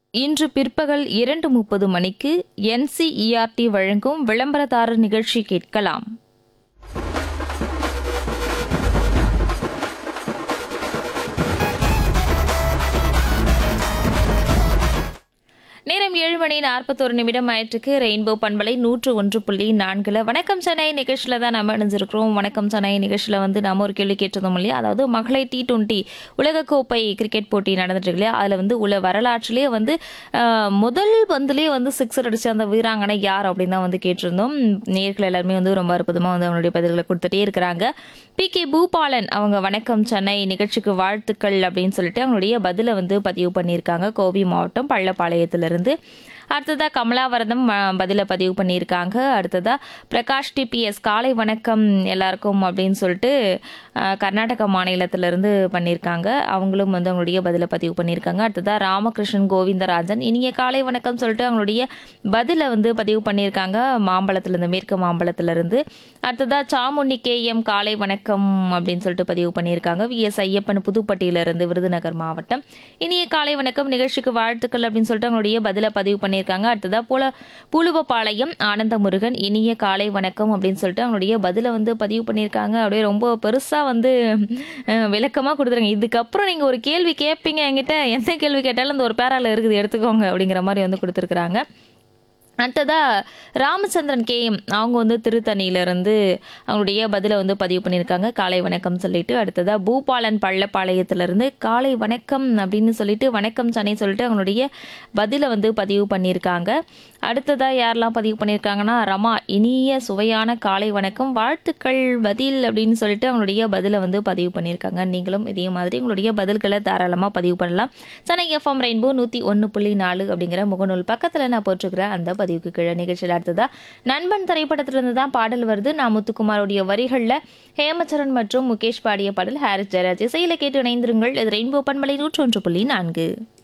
இன்று பிற்பகல் 2:30 மணிக்கு NCERT வழங்கும் விளம்பரதாரர் நிகழ்ச்சி கேட்கலாம். நேரம் 7:41 ஆயிற்றுக்கு. ரெயின்போ பண்பலை 101.4 வணக்கம் சென்னை நிகழ்ச்சியில் தான் நம்ம இணைஞ்சிருக்கிறோம். வணக்கம் சென்னை நிகழ்ச்சியில் வந்து நம்ம ஒரு கேள்வி கேட்டதும் இல்லையா, அதாவது மகளிர் T20 உலகக்கோப்பை கிரிக்கெட் போட்டி நடந்துட்டு இருக்கு இல்லையா, அதில் வந்து வரலாற்றிலேயே வந்து முதல் பந்துலேயே வந்து சிக்ஸர் அடிச்ச அந்த வீராங்கனை யார் அப்படின்னு தான் வந்து கேட்டிருந்தோம். நேர்கள் எல்லாருமே வந்து ரொம்ப அற்புதமாக வந்து அவங்களுடைய பதில்களை கொடுத்துட்டே இருக்கிறாங்க. PK பூபாலன் அவங்க வணக்கம் சென்னை நிகழ்ச்சிக்கு வாழ்த்துக்கள் அப்படின்னு சொல்லிட்டு அவங்களுடைய பதிலை வந்து பதிவு பண்ணியிருக்காங்க. கோவை மாவட்டம் பள்ளப்பாளையத்திலிருந்து. அடுத்ததா கமலாவரதம் பதில பதிவு பண்ணியிருக்காங்க. அடுத்ததா பிரகாஷ் TPS காலை வணக்கம் எல்லாருக்கும் அப்படின்னு சொல்லிட்டு கர்நாடக மாநிலத்திலிருந்து பண்ணியிருக்காங்க. அவங்களும் வந்து அவங்களுடைய பதில பதிவு பண்ணியிருக்காங்க. அடுத்ததா ராமகிருஷ்ணன் கோவிந்தராஜன் இனிய காலை வணக்கம் சொல்லிட்டு அவங்களுடைய பதில வந்து பதிவு பண்ணியிருக்காங்க மாம்பழத்திலிருந்து, மேற்கு மாம்பழத்திலிருந்து. அடுத்ததா சாமுண்ணி KM காலை வணக்கம் அப்படின்னு சொல்லிட்டு பதிவு பண்ணியிருக்காங்க. VS ஐயப்பன் புதுப்பட்டியிலிருந்து, விருதுநகர் மாவட்டம். இனிய காலை வணக்கம் நிகழ்ச்சிக்கு வாழ்த்துக்கள் அப்படின்னு சொல்லிட்டு அவங்களுடைய பதில பதிவு பண்ணியிருக்காங்க. அடுத்ததா பூலுவப்பாளையம் ஆனந்த முருகன் இனிய காலை வணக்கம் அப்படின்னு சொல்லிட்டு அவங்களுடைய பதில வந்து பதிவு பண்ணியிருக்காங்க. அப்படியே ரொம்ப பெருசா வந்து விளக்கமா கொடுத்துருங்க. இதுக்கப்புறம் நீங்க ஒரு கேள்வி கேட்பீங்க என்கிட்ட, எந்த கேள்வி கேட்டாலும் இந்த ஒரு பேரால இருக்குது எடுத்துக்கோங்க அப்படிங்கிற மாதிரி வந்து கொடுத்துருக்குறாங்க. அடுத்ததா ராமச்சந்திரன் KM அவங்க வந்து திருத்தணியிலிருந்து அவங்களுடைய பதிலை வந்து பதிவு பண்ணியிருக்காங்க. காலை வணக்கம் சொல்லிட்டு. அடுத்ததா பூபாலன் பள்ளப்பாளையத்திலிருந்து காலை வணக்கம் அப்படின்னு சொல்லிட்டு வணக்கம் சென்னை சொல்லிட்டு அவங்களுடைய பதிலை வந்து பதிவு பண்ணியிருக்காங்க. அடுத்ததா யாரெல்லாம் பதிவு பண்ணியிருக்காங்கன்னா, ரமா இனிய சுவையான காலை வணக்கம் வாழ்த்துக்கள் பதில் அப்படின்னு சொல்லிட்டு அவங்களுடைய பதிலை வந்து பதிவு பண்ணியிருக்காங்க. நீங்களும் இதே மாதிரி உங்களுடைய பதில்களை தாராளமாக பதிவு பண்ணலாம். சென்னை FM ரெயின்போ 101.4 அப்படிங்கிற முகநூல் பக்கத்தில் நான் போட்டிருக்கிறேன் அந்த பதிவுக்கு கீழே. நிகழ்ச்சியில் அடுத்ததா நண்பன் திரைப்படத்திலிருந்து தான் பாடல் வருது. நான் முத்துக்குமாரோடைய வரிகளில் ஹேமச்சரன் மற்றும் முகேஷ் பாடிய பாடல் ஹாரிஸ் ஜெயராஜ் இசையில கேட்டு இணைந்திருங்கள். இது ரெயின்போ பண்பலை 101.4.